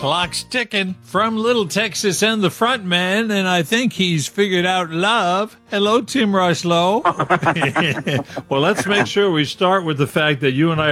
Clock's ticking. From Little Texas and the front man, and I think he's figured out love. Hello, Tim Rushlow. Well, let's make sure we start with the fact that you and I